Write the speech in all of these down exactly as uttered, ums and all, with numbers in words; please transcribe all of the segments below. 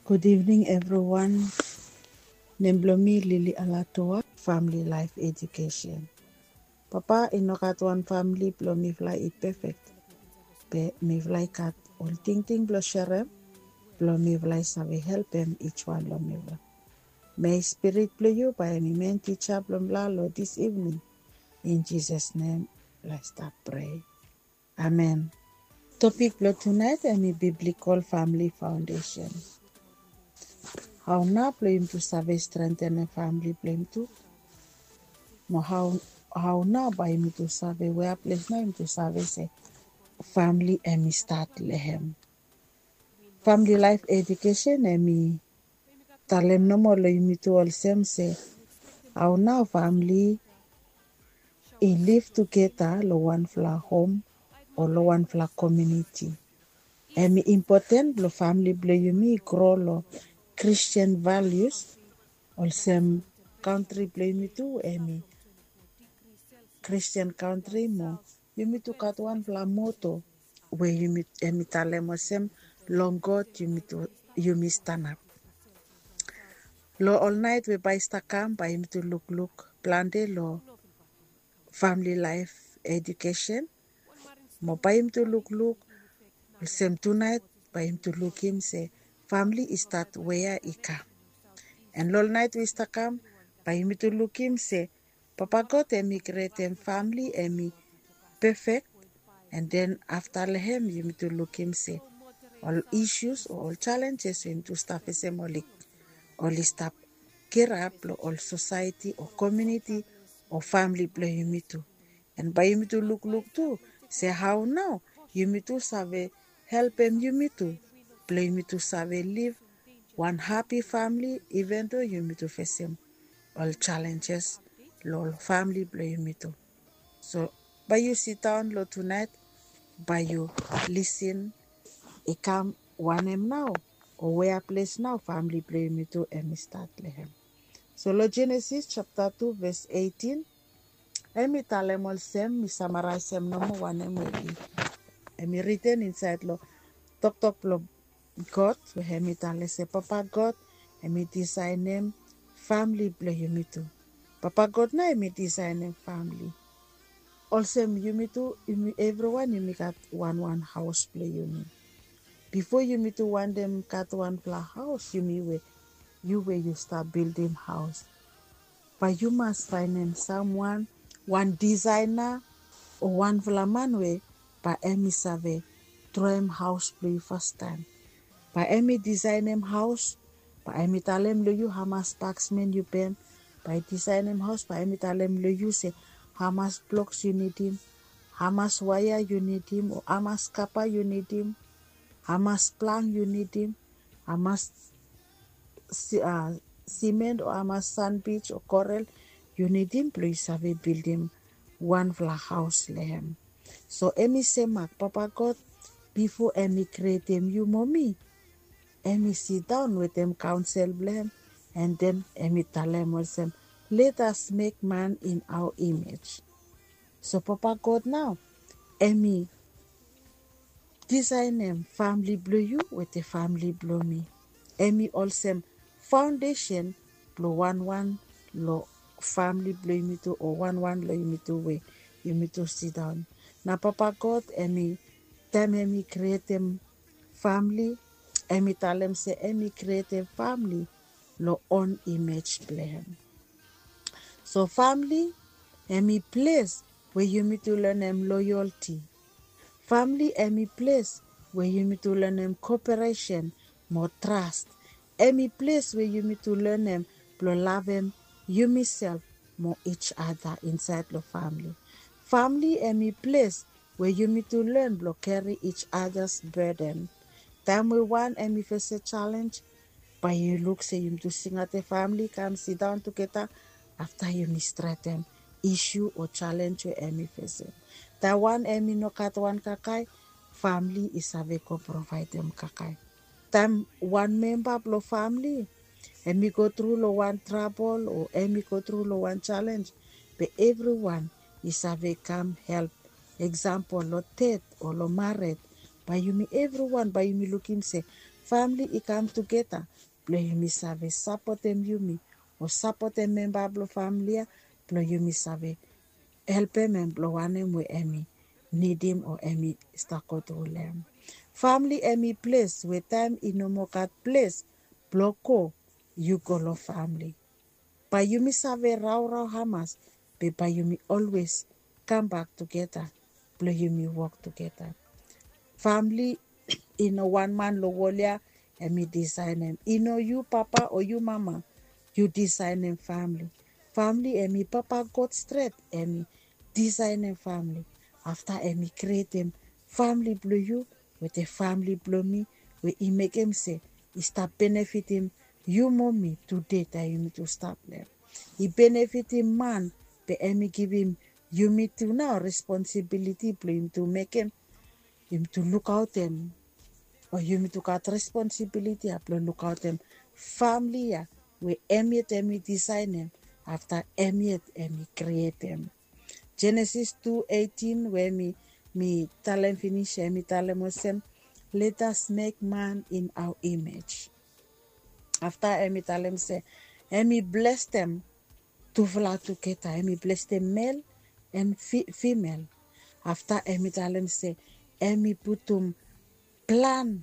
Good evening, everyone. Nemblomi Lily Alatoa, Family Life Education. Papa inokat one family blo mi fly it perfect. Be mi fly kat all ting ting blo sherem blo mi fly save help them each one blo mi fly. May spirit blo you by any man teacher blo lo this evening. In Jesus' name, let's start pray. Amen. Topic blo tonight any biblical family foundation. How na blame to save strengthen a family blame to. No how how na by me to save where place na him to save say family emi start lehem. Family life education emi talem no more lo yumi to all same say how now family I live together lo one fla home or lo one fla community. Emi important lo family blo yumi grow lo Christian values all same country blo yumi to emi Christian country mo yumi to kat one fla motto where yumi emi talem sem long God yumi to yumi stand up. Lo all night we by stakam by yumi to look look plante lo family life education mo by him to look look same tonight by him to look him say family is that where ika and all night we stakam by him to look him say Papa God emi create him family emi perfect and then after lehem you to look him say all issues or all challenges him to stop him all all stop care up all society or community or family play you me to and by you to look look too say how now you me to save help him you me to play me to save live one happy family even though you me to face him all challenges lol family play you me to so by you sit down lo tonight by you listen it come one em now or where place now family play me to and start lehem. So lo Genesis chapter two verse eighteen. Emi talemol sem mi summarize sem number one em wedi. Emi written inside lo talk talk lo God we emi tale say Papa God emi design em family play you me to. Papa God na emi design em family. Also you me to everyone you me got one one house play you me. Before you meet to one them cut one flat house, you mean where you where you start building house. But you must find in someone, one designer or one flaman way by Emi Save throw him house play first time. By Emi design him house, by Emi talem lo you Hamas paxmen you pen, by design him house, by Emi talem lo you say Hamas blocks you need him, Hamas wire you need him, or Hamas kappa you need him. Hamas plank you need him, Hamas uh, cement or Hamas sand beach or coral you need him, please have a build him one flat house lehem. So Emi say Mark Papa God before Emi create him you mommy. Emi sit down with them counsel blame and then Emi tell them also, let us make man in our image. So Papa God now Emi design them family blue you with the family blue me. Emi also foundation blue one one lo family blue me to or one one lo you me to way you me to sit down. Now Papa God Emi them Emi create them family. Emi tell them say Emi create them family lo own image plan. So family Emi place where you me to learn them loyalty. Family emi place where you need to learn them cooperation, more trust. Emi place where you need to learn them, more love them, you myself, more each other inside the family. Family emi place where you need to learn, more carry each other's burden. Time we want emi face a challenge, but you look say you to sing at the family, come sit down together after you mistrate them issue or challenge you emi face. The one emi no kat one kakai, family is a veko provide them kakai. Time one member of the family, emi go through lo one trouble or emi go through lo one challenge, but everyone is a ve come help. Example lo tet or lo married, but you me everyone, but you me looking say family I come together, blo yumi save support them yumi, or support them member blo family, blo yumi save help them and blo wane mo emi need him or emi stakot ulem. Family emi place where time inomokat place bloko you golo family. But yumi save rau rau hamas, but by yumi always come back together, blo yumi work together. Family in a one man lowolia and me design them. You know you papa or you mama, you design them family. Family and me papa got straight and me design them family. After and me create them family blue you with a family blue me, where he make him say, he start benefiting you mommy today that you need to stop there. He benefit him man, but me give him you me to now responsibility blue him to make him him to look out them. Or you need to got responsibility up look out them family ya we emiet emi design them after emiet emi create them. Genesis two eighteen where me me tell them finish emi tell them osem let us make man in our image. After emi tell them say emi bless them to fly together emi bless them male and fe- female. After emi tell them say emi put them plan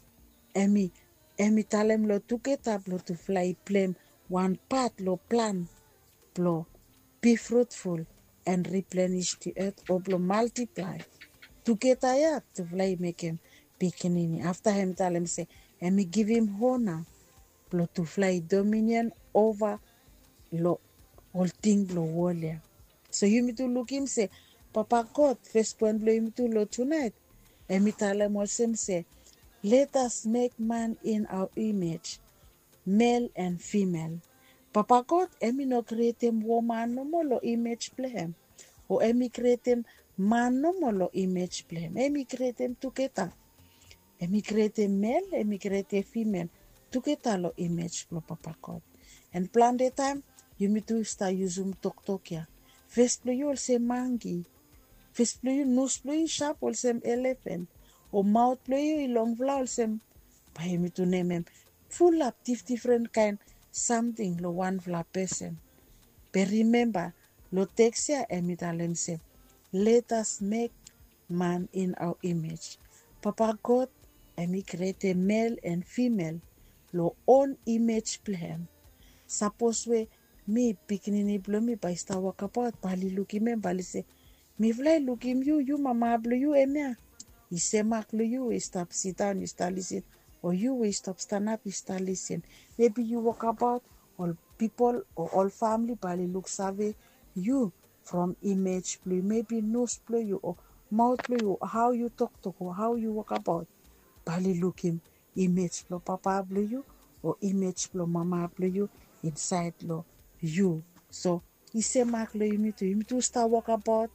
emi emi talem lo together lo to fly plan one part lo plan lo be fruitful and replenish the earth or lo multiply together ya to fly make him beginning. After him tell him say emi give him honor lo to fly dominion over lo all thing lo wolia. So you need to look him say Papa God first point lo him to lo tonight emi tell him also say let us make man in our image, male and female. Papa God, emi no create him woman no more lo image play him. Or emi create him man no more lo image play him. Emi create him together. Emi create him male, emi create him female. Together lo image lo Papa God. And plan the time, you need to start using tok tok ya. First play you will say mangi. First play you nose play sharp will say elephant. Or mouth play long flower sem by me to name him full up different kind something lo one flower person. But remember lo texia emitalem sem let us make man in our image. Papa God emi create male and female lo own image plan. Suppose we me pikinini blow me by star walk about bali look him bali say me fly look him you you mama blow you emia. He say, Mark, you will stop, sit down, you start listening, or you will stop, stand up, you start listening. Maybe you walk about, all people or all family, bali look savvy, you from image play, maybe nose play you, or mouth play you, or how you talk to, or how you walk about, bali look him, image play papa play you, or image play mama play you, inside lo you. So, he say, Mark, you need to, you need to start walk about,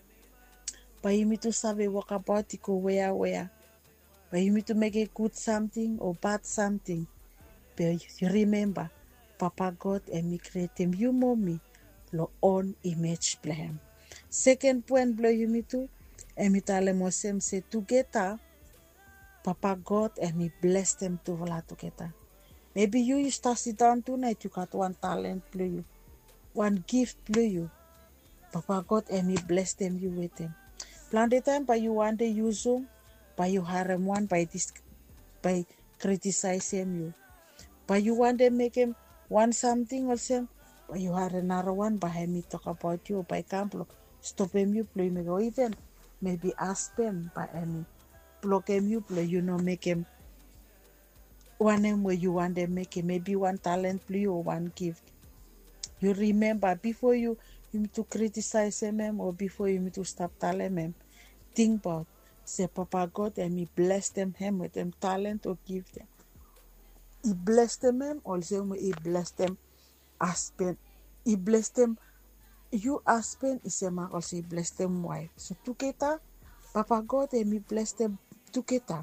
but you need to survey walk about it go where where. But you need to make a good something or bad something. But you remember, Papa God and me create him you mommy lo own image plan. Second point blow you need to and me tell them osem say together Papa God and me bless them to vola together. Maybe you, you start sit down tonight, you got one talent play you, one gift play you. Papa God and me bless them you with them. Plan the time by you want to use them, by you harem one by this by criticize him you. By you want to make him want something also, by you have another one by me talk about you by camp stop him you play me or even maybe ask them by any block him you play you know make him one name where you want to make him maybe one talent play or one gift. You remember before you you need to criticize him or before you need to stop telling him. Think about say Papa God and me bless them him with them talent or give them. He blessed them him also he blessed them husband. He blessed them you husband is a man also he blessed them wife. So together Papa God and me bless them together.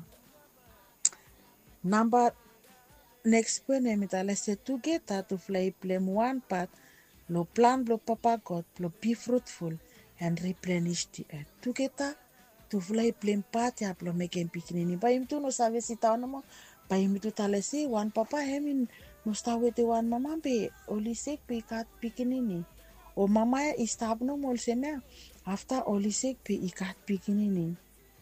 Number next point and me tell say together to fly blame one part. Lo plan lo Papa God, lo be fruitful and replenish the earth. Together, to fly plane party up lo make him beginning. But him too no service it down no more. Pa yumi tu talesi wan papa hemin nostawete wan mama be olisek pe ikat pikinini. O mama istabno mol semea after olisek pe ikat pikinini.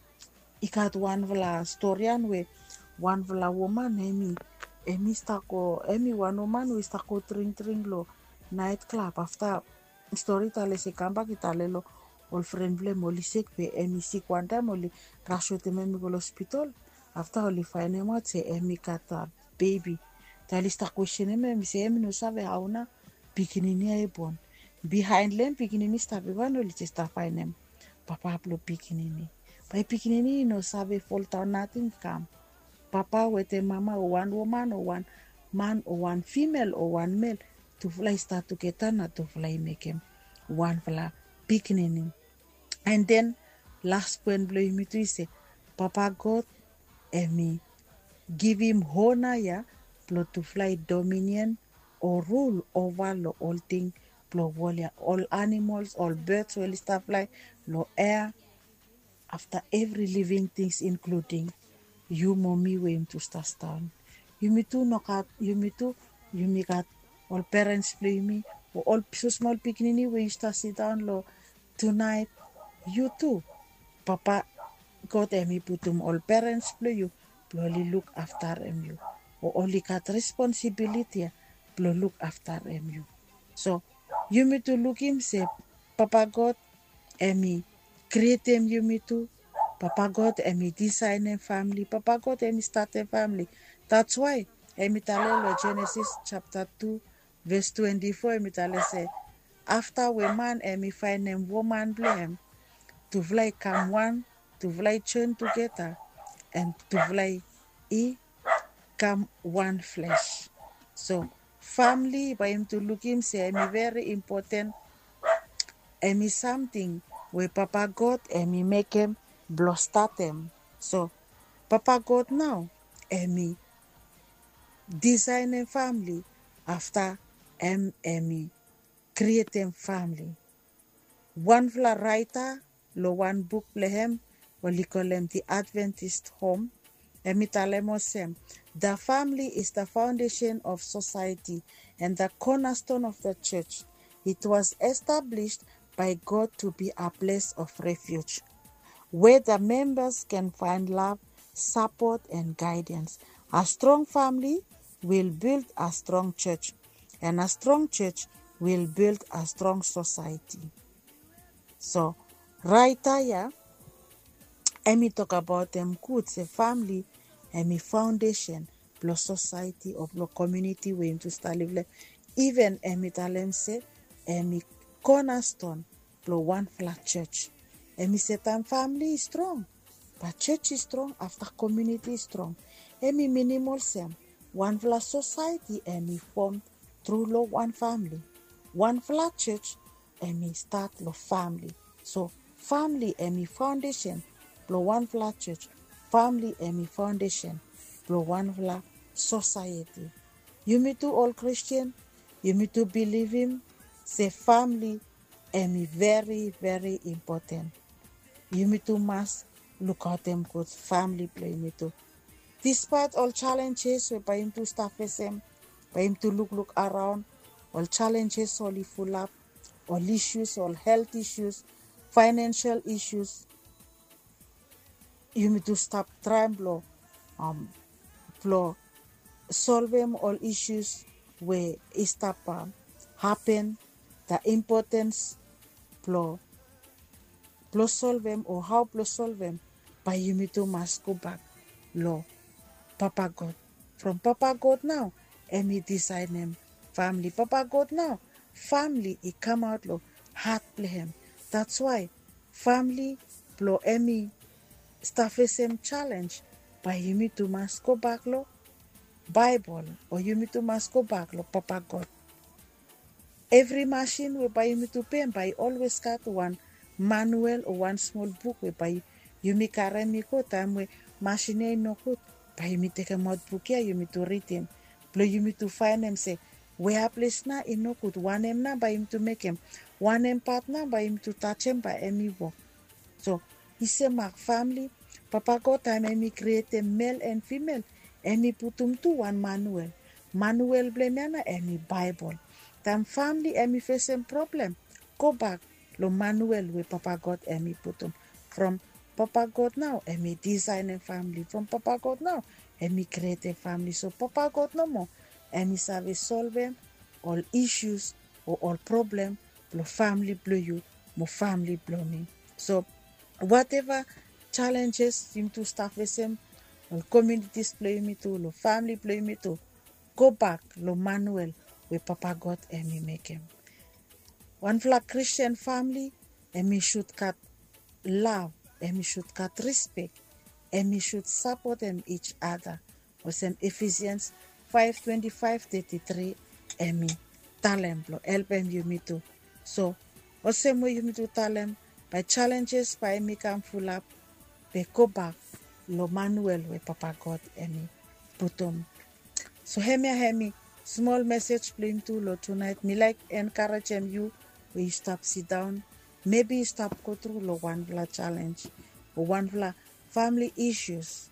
Ikat wan vla storian we wan vla woman emi emi stako emi wan woman we stako tring tring lo night club after story tale se kamba kitale lo ol friend vle molisek pe emi sick one time oli rashote memi go hospital after oli find him out se emi kata baby tali sta question memi se emi no save hauna pikinini e bon behind lem pikinini sta be wan oli sta find him papa plo pikinini pa pikinini no sabe falta nothing come papa with a mama or one woman or one man or one female or one male to fly start to get na to fly make him one fla pikinini. And then last point blow me to say papa God emi give him honor ya plo to fly dominion or rule over lo all thing plo walia all animals all birds all stuff like lo air after every living things including you mommy way to start down. You me too knock out you me too you me got all parents play me or all so small pikinini where you start sit down low tonight you too papa God emi putum all parents play you ploli look after em you or only got responsibility plo look after em you so you me to look him say papa God emi create him you me too papa God emi design a family papa God emi start a family that's why emi talelo Genesis chapter two verse twenty-four emi tale say after we man emi find him woman blame to fly come one to fly join together and to fly e come one flesh so family by him to look him say emi very important emi something where papa God emi make him start him so papa God now emi design a family after em emi create a family one fla writer lo one book lehem wali kolem the Adventist home emi talemosem the family is the foundation of society and the cornerstone of the church. It was established by God to be a place of refuge where the members can find love, support, and guidance. A strong family will build a strong church, and a strong church will build a strong society. So, right here, let me talk about them good, the family, and me foundation, plus society, or plus community, where to start live. Even emi talem say, emi cornerstone, plus one flat church. Emi setan family is strong, but church is strong after community is strong. Emi minimal sem, one flat society emi formed through lo one family. One flat church emi start lo family. So family emi foundation, plus one flat church. Family emi foundation, plus one flat society. You me too all Christian, you me too believe him, say family emi very, very important. You me too must look at them good family play me too. Despite all challenges we by him to staff him, by him to look look around, all challenges all he full up, all issues, all health issues, financial issues. You me to stop trying blow um blow solve them all issues where it stop um, happen, the importance blow plus solve them or how plus solve them by you me to must go back law Papa God from Papa God now emi design him family Papa God now family it come out law heart play him that's why family blow emi staff same challenge by you me to must go back law Bible or you me to must go back law Papa God every machine we buy you me to pay by always got one manual or one small book we buy you me carry me go time we machine no good by me take a mod book here you me to read him blow you me to find him say where place na in no good one him na by him to make him one him partner by him to touch him by any work so he say my family Papa God time me create a male and female emi putum tu wan manuel. Manuel blemiana emi Bible. Tam family emi facing problem. Go back lo manuel we Papa God emi putum. From Papa God now emi design a family. From Papa God now emi create a family. So Papa God no more emi save solve all issues or all problem lo family blow you, mo family blow me. So whatever challenges seem to start facing, or communities play me to, lo family play me to, go back lo manual we Papa God and me make him. One flag Christian family, and me should cut love, and me should cut respect, and me should support them each other. Was them Ephesians five twenty-five thirty-three, and me tell them, help them you me too. So, the same way you me to tell them, by challenges, by me come full up, they go back, lo manual we Papa God and me put them. So, hemi hemi, small message playing to lo tonight. Me like encourage them you, we stop sit down, maybe stop go through lo one vla challenge, or one vla family issues.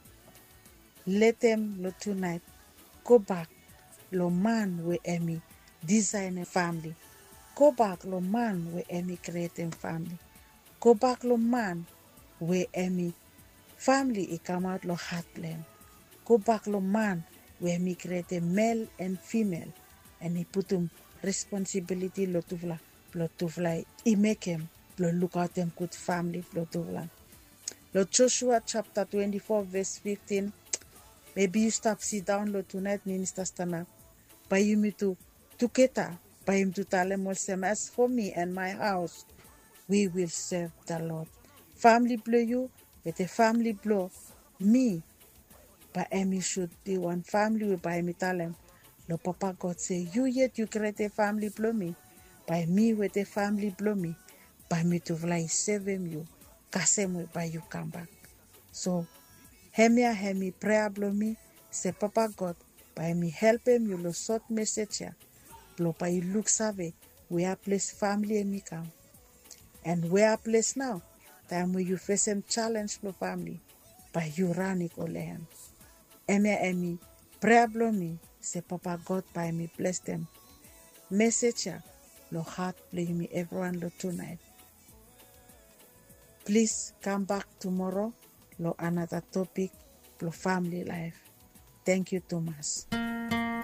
Let them lo tonight go back, lo man we emi design a family. Go back lo man we emi create a family. Go back lo man we emi family i come out lo heart plan. Go back lo man we emi create a male and female, and he put him responsibility lo tuvla lo tuvla i make him lo look out them good family lo tuvla. Lo Joshua chapter twenty-four verse fifteen. Maybe you stop sit down lo tonight minister stand up. By you me to together by him to tell him as for me and my house we will serve the Lord. Family blow you with a family blow me. But Emi should be one family with by me tell him. No Papa God say you yet you create a family blow me. By me with a family blow me. By me to fly save him you. Kasem by you come back. So Hemia hemi prayer blow me. Say Papa God by me help him you lo short message here. Blow by you look savvy. We are place family and me come. And we are place now. Time where you face some challenge for family. By you run it all him. Emia emi prayer blow me. Say Papa God by me bless them. Message here. Lo heart play me everyone lo tonight. Please come back tomorrow. Lo another topic. Lo family life. Thank you, Thomas.